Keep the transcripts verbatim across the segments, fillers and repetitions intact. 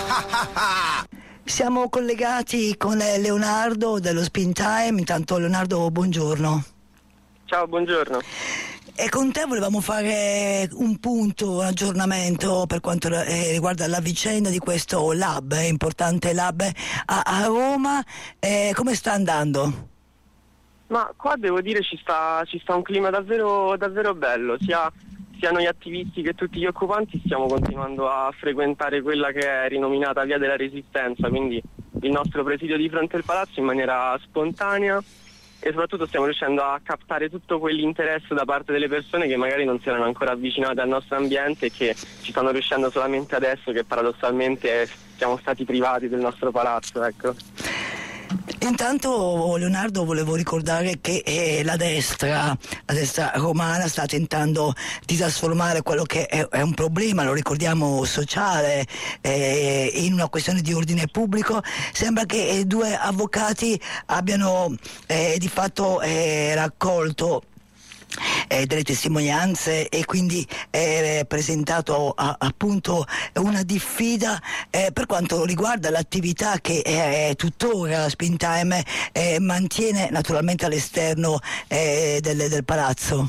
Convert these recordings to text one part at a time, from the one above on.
Siamo collegati con Leonardo dello Spin Time. Intanto Leonardo, buongiorno. Ciao, buongiorno. E con te volevamo fare un punto, un aggiornamento per quanto eh, riguarda la vicenda di questo lab, eh, importante lab a, a Roma. Eh, come sta andando? Ma qua devo dire ci sta, ci sta un clima davvero, davvero bello, sia, sia noi attivisti che tutti gli occupanti stiamo continuando a frequentare quella che è rinominata Via della Resistenza, quindi il nostro presidio di fronte al palazzo in maniera spontanea, e soprattutto stiamo riuscendo a captare tutto quell'interesse da parte delle persone che magari non si erano ancora avvicinate al nostro ambiente e che ci stanno riuscendo solamente adesso, che paradossalmente siamo stati privati del nostro palazzo, ecco. Intanto Leonardo, volevo ricordare che eh, la destra, la destra romana sta tentando di trasformare quello che è, è un problema, lo ricordiamo, sociale, eh, in una questione di ordine pubblico. Sembra che eh, due avvocati abbiano eh, di fatto eh, raccolto Eh, delle testimonianze e quindi è eh, presentato a, appunto una diffida eh, per quanto riguarda l'attività che è, è tuttora Spin Time eh, mantiene naturalmente all'esterno eh, del, del palazzo.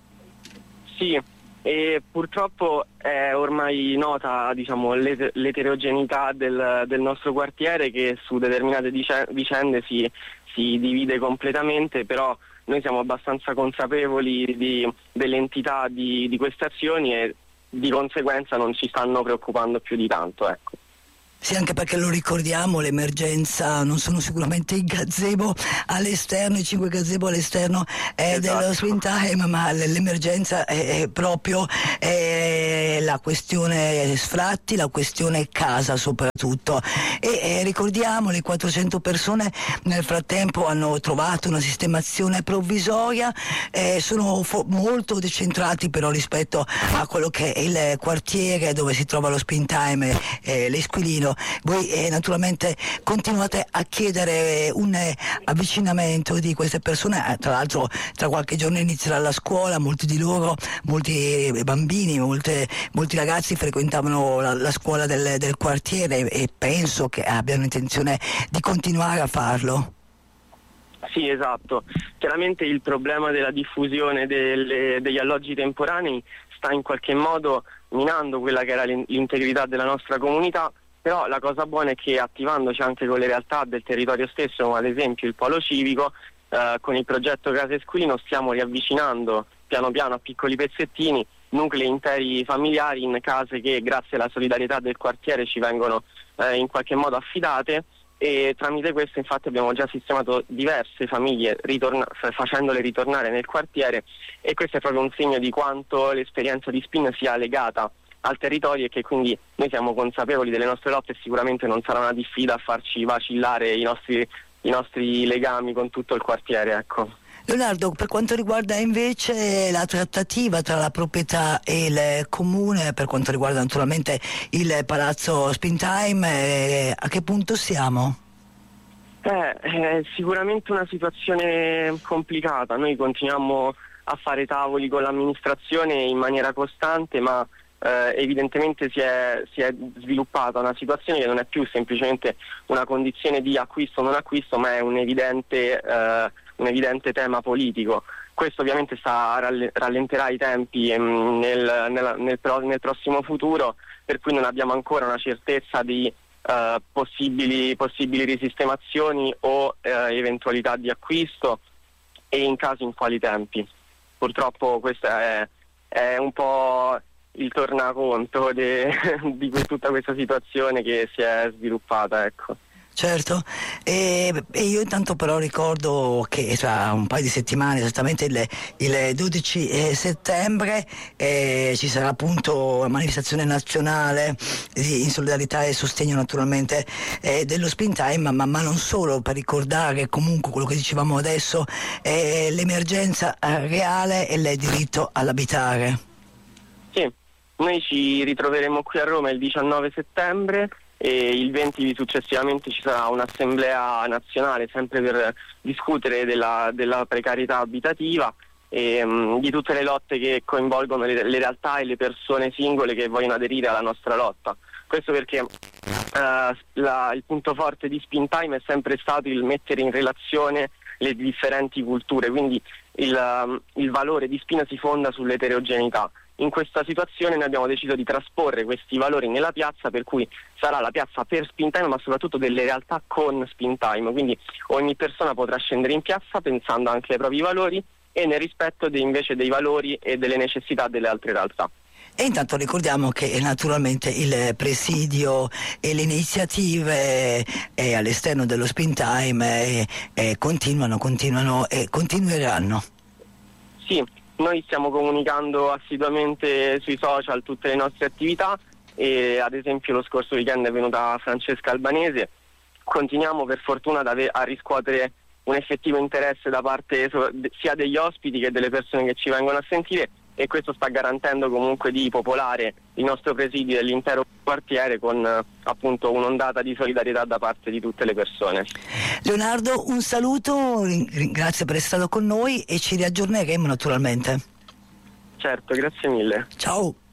Sì, e purtroppo è ormai nota, diciamo, l'ete- l'eterogeneità del, del nostro quartiere, che su determinate dice- vicende si, si divide completamente, però noi siamo abbastanza consapevoli di, dell'entità di, di queste azioni e di conseguenza non ci stanno preoccupando più di tanto, ecco. Sì, anche perché lo ricordiamo, l'emergenza non sono sicuramente i gazebo all'esterno, i cinque gazebo all'esterno eh, Esatto. dello Spin Time, ma l'emergenza è, è proprio eh, la questione sfratti, la questione casa soprattutto. E eh, ricordiamo, le quattrocento persone nel frattempo hanno trovato una sistemazione provvisoria, eh, sono fo- molto decentrati però rispetto a quello che è il quartiere dove si trova lo Spin Time, eh, l'Esquilino. Voi eh, naturalmente continuate a chiedere un eh, avvicinamento di queste persone, eh, tra l'altro tra qualche giorno inizierà la scuola, molti di loro, molti eh, bambini, molte, molti ragazzi frequentavano la, la scuola del, del quartiere e penso che abbiano intenzione di continuare a farlo. Sì, esatto. Chiaramente il problema della diffusione delle, degli alloggi temporanei sta in qualche modo minando quella che era l'integrità della nostra comunità. Però la cosa buona è che, attivandoci anche con le realtà del territorio stesso, come ad esempio il polo civico, eh, con il progetto Casa Esquilino stiamo riavvicinando piano piano a piccoli pezzettini nuclei interi familiari in case che grazie alla solidarietà del quartiere ci vengono eh, in qualche modo affidate, e tramite questo infatti abbiamo già sistemato diverse famiglie ritorna- facendole ritornare nel quartiere, e questo è proprio un segno di quanto l'esperienza di Spin sia legata al territorio e che quindi noi siamo consapevoli delle nostre lotte e sicuramente non sarà una diffida a farci vacillare i nostri, i nostri legami con tutto il quartiere, ecco. Leonardo, per quanto riguarda invece la trattativa tra la proprietà e il comune, per quanto riguarda naturalmente il palazzo Spin Time, eh, a che punto siamo? Eh, è sicuramente una situazione complicata. Noi continuiamo a fare tavoli con l'amministrazione in maniera costante, ma Eh, evidentemente si è, si è sviluppata una situazione che non è più semplicemente una condizione di acquisto o non acquisto, ma è un evidente, eh, un evidente tema politico. Questo ovviamente sta, rallenterà i tempi ehm, nel, nel, nel, nel prossimo futuro, per cui non abbiamo ancora una certezza di eh, possibili, possibili risistemazioni o eh, eventualità di acquisto, e in caso in quali tempi. Purtroppo questo è, è un po' il tornaconto de, di tutta questa situazione che si è sviluppata, ecco. Certo, e, e io intanto però ricordo che tra un paio di settimane, esattamente il, il dodici eh, settembre, eh, ci sarà appunto una manifestazione nazionale di, in solidarietà e sostegno naturalmente eh, dello Spin Time, ma, ma non solo, per ricordare comunque quello che dicevamo adesso, eh, l'emergenza eh, reale e il diritto all'abitare. Sì, noi ci ritroveremo qui a Roma il diciannove settembre e il venti successivamente ci sarà un'assemblea nazionale sempre per discutere della, della precarietà abitativa e um, di tutte le lotte che coinvolgono le, le realtà e le persone singole che vogliono aderire alla nostra lotta. Questo perché uh, la, il punto forte di Spintime è sempre stato il mettere in relazione le differenti culture, quindi il, um, il valore di Spina si fonda sull'eterogeneità. In questa situazione noi abbiamo deciso di trasporre questi valori nella piazza, per cui sarà la piazza per Spintime, ma soprattutto delle realtà con Spintime, quindi ogni persona potrà scendere in piazza pensando anche ai propri valori e nel rispetto de, invece dei valori e delle necessità delle altre realtà. E intanto ricordiamo che naturalmente il presidio e le iniziative eh, all'esterno dello Spintime eh, eh, continuano, continuano e continueranno. Sì, noi stiamo comunicando assiduamente sui social tutte le nostre attività e ad esempio lo scorso weekend è venuta Francesca Albanese. Continuiamo per fortuna ad ave- a riscuotere un effettivo interesse da parte sia degli ospiti che delle persone che ci vengono a sentire, e questo sta garantendo comunque di popolare il nostro presidio e l'intero quartiere con eh, appunto un'ondata di solidarietà da parte di tutte le persone. Leonardo, un saluto, grazie per essere stato con noi e ci riaggiorneremo naturalmente. Certo, grazie mille. Ciao.